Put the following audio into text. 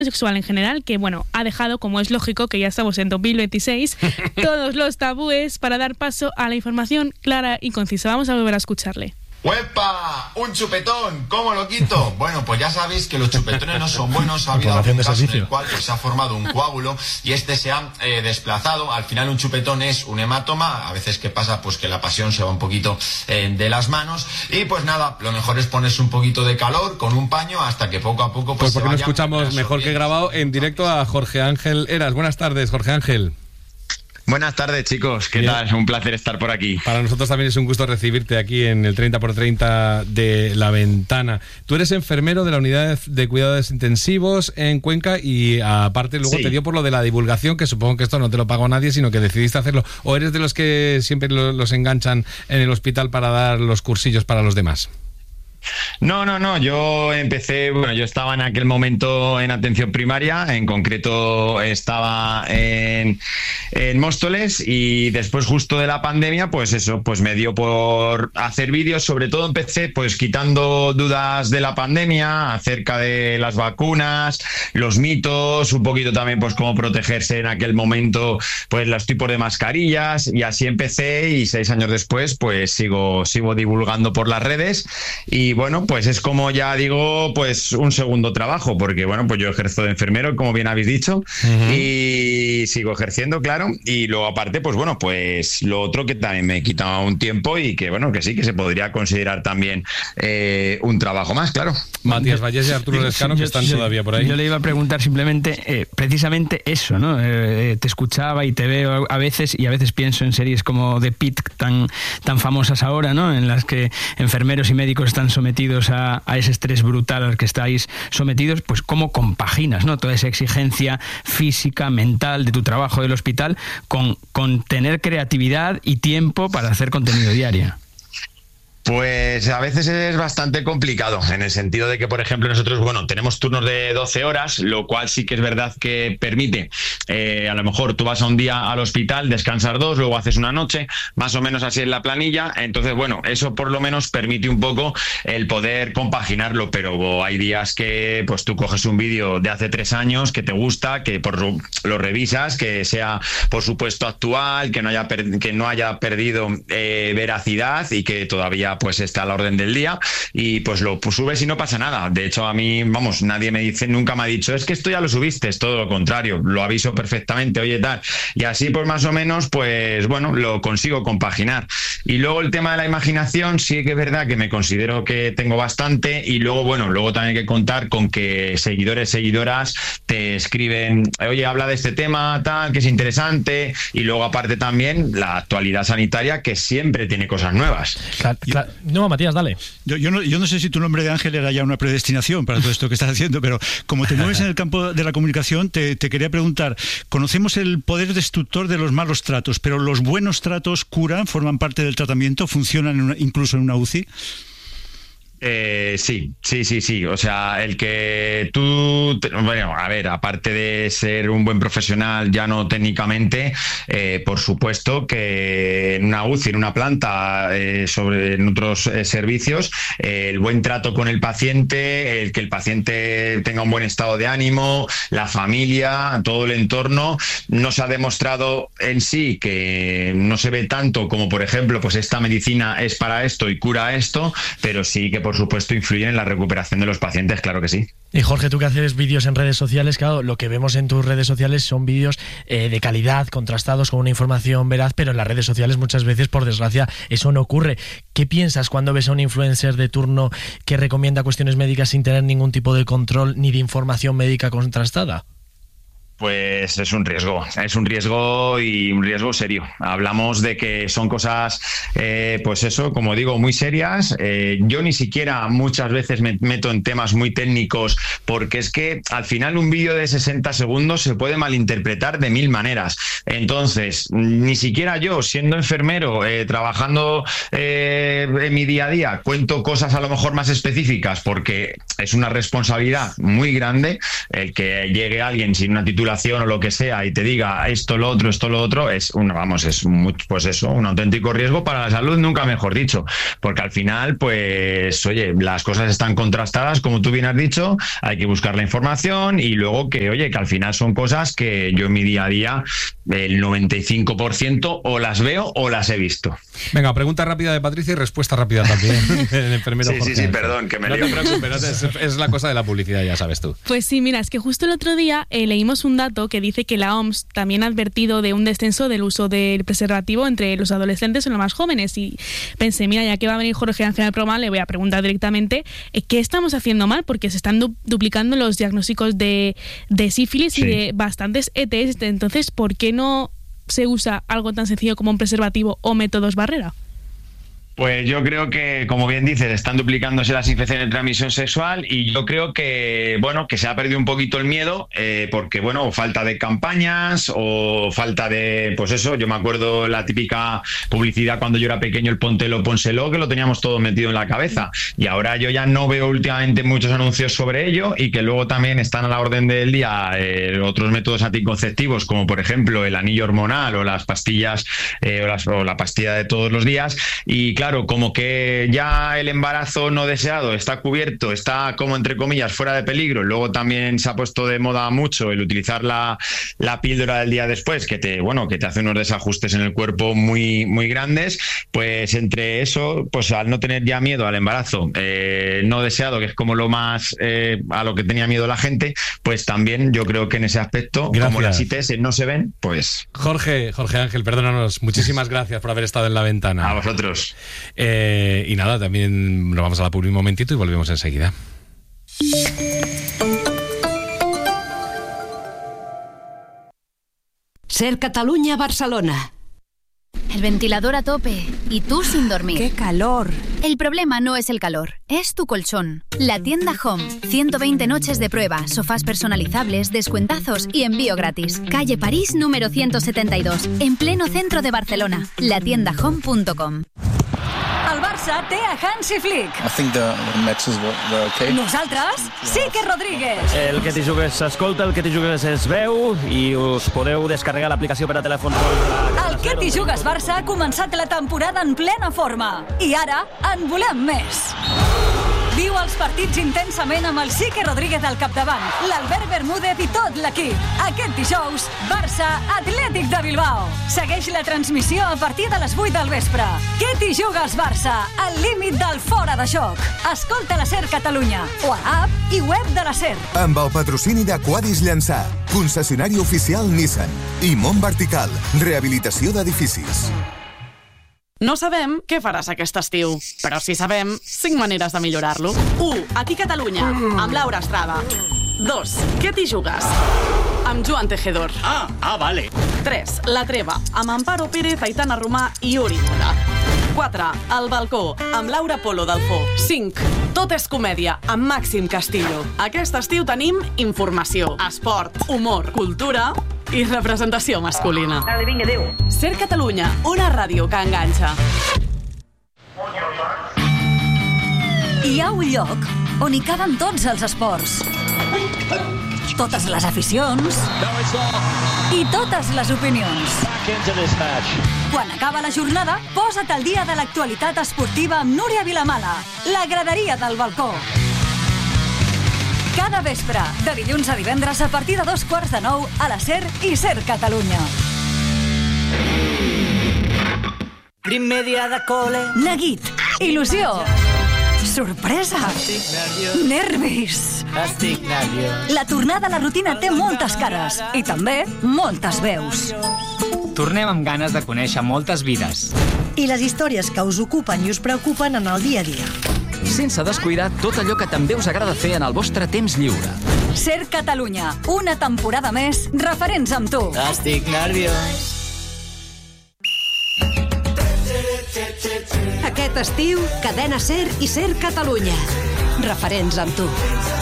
sexual en general, que bueno, ha dejado, como es lógico, que ya estamos en 2026, todos los tabúes para dar paso a la información clara y concisa. Vamos a volver a escucharle. ¡Huepa! ¡Un chupetón! ¿Cómo lo quito? Bueno, pues ya sabéis que los chupetones no son buenos. Ha habido algún caso en el cual pues, se ha formado un coágulo y este se ha desplazado. Al final un chupetón es un hematoma. A veces que pasa pues que la pasión se va un poquito de las manos. Y pues nada, lo mejor es ponerse un poquito de calor con un paño hasta que poco a poco pues porque no escuchamos mejor que grabado en directo a Jorge Ángel Heras. Buenas tardes, Jorge Ángel. Buenas tardes, chicos. ¿Qué tal? Un placer estar por aquí. Para nosotros también es un gusto recibirte aquí en el 30x30 de La Ventana. Tú eres enfermero de la unidad de cuidados intensivos en Cuenca y aparte luego te dio por lo de la divulgación, que supongo que esto no te lo pagó nadie, sino que decidiste hacerlo. ¿O eres de los que siempre los enganchan en el hospital para dar los cursillos para los demás? No, yo empecé, yo estaba en aquel momento en atención primaria, en concreto estaba en Móstoles y después justo de la pandemia, pues me dio por hacer vídeos, sobre todo empecé pues quitando dudas de la pandemia acerca de las vacunas, los mitos, un poquito también pues cómo protegerse en aquel momento, pues los tipos de mascarillas y así empecé y 6 años después pues sigo divulgando por las redes y bueno, pues es como ya digo, pues un segundo trabajo, porque bueno, pues yo ejerzo de enfermero, como bien habéis dicho, y sigo ejerciendo, claro, y luego aparte, pues bueno, pues lo otro que también me quita un tiempo y que bueno, que sí, que se podría considerar también un trabajo más, claro. Matías Vallés y Arturo Lescano, que están todavía por ahí. Yo le iba a preguntar simplemente, precisamente eso, ¿no? Te escuchaba y te veo a veces, y a veces pienso en series como The Pitt, tan famosas ahora, ¿no? En las que enfermeros y médicos están sometidos a ese estrés brutal al que estáis sometidos, pues cómo compaginas, ¿no? Toda esa exigencia física, mental de tu trabajo del hospital con tener creatividad y tiempo para hacer contenido diario. Pues a veces es bastante complicado, en el sentido de que, por ejemplo, nosotros, bueno, tenemos turnos de 12 horas, lo cual sí que es verdad que permite, a lo mejor tú vas a un día al hospital, descansas 2, luego haces una noche, más o menos así es la planilla, entonces, bueno, eso por lo menos permite un poco el poder compaginarlo, pero hay días que, pues tú coges un vídeo de hace 3 años que te gusta, que lo revisas, que sea, por supuesto, actual, que no haya perdido veracidad y que todavía pues está a la orden del día y pues lo subes y no pasa nada. De hecho, a mí, vamos, nadie nunca me ha dicho, es que esto ya lo subiste, es todo lo contrario, lo aviso perfectamente, oye, tal. Y así, pues más o menos, pues bueno, lo consigo compaginar. Y luego el tema de la imaginación, sí que es verdad que me considero que tengo bastante y luego, bueno, luego también hay que contar con que seguidoras te escriben, oye, habla de este tema, tal, que es interesante, y luego aparte también la actualidad sanitaria, que siempre tiene cosas nuevas. Claro. No, Matías, dale. Yo no sé si tu nombre de Ángel era ya una predestinación para todo esto que estás haciendo, pero como te mueves en el campo de la comunicación, te quería preguntar, conocemos el poder destructor de los malos tratos, pero ¿los buenos tratos curan, forman parte del tratamiento, funcionan incluso en una UCI? Sí. O sea, el que tú... Bueno, a ver, aparte de ser un buen profesional, ya no técnicamente, por supuesto que en una UCI, en una planta, en otros servicios, el buen trato con el paciente, el que el paciente tenga un buen estado de ánimo, la familia, todo el entorno, no se ha demostrado en sí que no se ve tanto como, por ejemplo, pues esta medicina es para esto y cura esto, pero sí que por supuesto influyen en la recuperación de los pacientes, claro que sí. Y Jorge, tú que haces vídeos en redes sociales, claro, lo que vemos en tus redes sociales son vídeos de calidad, contrastados con una información veraz, pero en las redes sociales muchas veces, por desgracia, eso no ocurre. ¿Qué piensas cuando ves a un influencer de turno que recomienda cuestiones médicas sin tener ningún tipo de control ni de información médica contrastada? Pues es un riesgo y un riesgo serio. Hablamos de que son cosas, pues eso, como digo, muy serias. Yo ni siquiera muchas veces me meto en temas muy técnicos porque es que al final un vídeo de 60 segundos se puede malinterpretar de 1000 maneras. Entonces, ni siquiera yo, siendo enfermero, trabajando en mi día a día, cuento cosas a lo mejor más específicas porque es una responsabilidad muy grande el que llegue alguien sin una titulación manipulación o lo que sea y te diga esto, lo otro, es un auténtico riesgo para la salud, nunca mejor dicho, porque al final, pues, oye, las cosas están contrastadas, como tú bien has dicho, hay que buscar la información y luego que al final son cosas que yo en mi día a día, el 95% o las veo o las he visto. Venga, pregunta rápida de Patricia y respuesta rápida también. El enfermero sí, perdón, que me lío. No te preocupes, es la cosa de la publicidad, ya sabes tú. Pues sí, mira, es que justo el otro día leímos un dato que dice que la OMS también ha advertido de un descenso del uso del preservativo entre los adolescentes o los más jóvenes, y pensé, mira, ya que va a venir Jorge Ángel al programa, le voy a preguntar directamente qué estamos haciendo mal, porque se están duplicando los diagnósticos de sífilis y de bastantes ETS. Entonces, ¿por qué no se usa algo tan sencillo como un preservativo o métodos barrera? Pues yo creo que, como bien dices, están duplicándose las infecciones de transmisión sexual y yo creo que, que se ha perdido un poquito el miedo porque, falta de campañas o falta de, pues eso, yo me acuerdo la típica publicidad cuando yo era pequeño, el póntelo, pónselo, que lo teníamos todo metido en la cabeza y ahora yo ya no veo últimamente muchos anuncios sobre ello y que luego también están a la orden del día otros métodos anticonceptivos como por ejemplo el anillo hormonal o las pastillas o la pastilla de todos los días y claro, como que ya el embarazo no deseado está cubierto, está como entre comillas fuera de peligro. Luego también se ha puesto de moda mucho el utilizar la píldora del día después, que te hace unos desajustes en el cuerpo muy, muy grandes. Pues entre eso, pues al no tener ya miedo al embarazo no deseado, que es como lo más a lo que tenía miedo la gente, pues también yo creo que en ese aspecto, como las ITS no se ven, pues... Jorge Ángel, perdónanos, muchísimas gracias por haber estado en La Ventana. A vosotros. Y nada, también nos vamos a la publi un momentito y volvemos enseguida. Ser Catalunya, Barcelona. El ventilador a tope y tú sin dormir. ¡Qué calor! El problema no es el calor, es tu colchón. La tienda Home. 120 noches de prueba, sofás personalizables, descuentazos y envío gratis. Calle París número 172, en pleno centro de Barcelona. Latiendahome.com. El Barça té a Hansi Flick. I think the matches were okay. Nosaltres, sí que Rodríguez. El Que t'hi jugues s'escolta, el Que t'hi jugues es veu i us podeu descarregar l'aplicació per a telèfons. El Que t'hi jugues Barça ha començat la temporada en plena forma. I ara en volem més. Viu els partits intensament amb el Sique Rodríguez al capdavant, l'Albert Bermúdez i tot l'equip. Aquest dijous, Barça Atlètic de Bilbao. Segueix la transmissió a partir de les 8 del vespre. Què t'hi jugues, Barça? Al límit del fora de joc. Escolta la SER Catalunya o a l'app i web de la SER. Amb el patrocini de Quadis Llançà, concessionari oficial Nissan i Mont Vertical, rehabilitació d'edificis. No sabem què faràs aquest estiu, però sí sabem 5 maneres de millorar-lo. 1. Aquí Catalunya, amb Laura Estrada. 2. Què t'hi jugues? Amb Joan Tejedor. Vale. 3. La Treva, amb Amparo Pérez, Aitana Romà i Uri Mola. 4. El Balcó, amb Laura Polo Dalfó. 5. Tot és comèdia, amb Màxim Castillo. Aquest estiu tenim informació, esport, humor, cultura i representació masculina. Vinga, adéu. SER Catalunya, una ràdio que enganxa. Hi ha un lloc on hi caben tots els esports, totes les aficions i totes les opinions. Quan acaba la jornada, posa't al dia de l'actualitat esportiva amb Núria Vilamala, la graderia del balcó. Cada vespre, de dilluns a divendres a partir de 8:45 a la SER i SER Catalunya. Primer dia de col·le. Neguit, il·lusió, sorpresa, nervis. Estic nerviós. La tornada a la rutina té moltes cares i també moltes veus. Tornem amb ganes de conèixer moltes vides. I les històries que us ocupen i us preocupen en el dia a dia. Sense descuidar tot allò que també us agrada fer en el vostre temps lliure. SER Catalunya, una temporada més, referents amb tu. Estic nerviós. Aquest estiu, Cadena SER i SER Catalunya. Referents amb tu.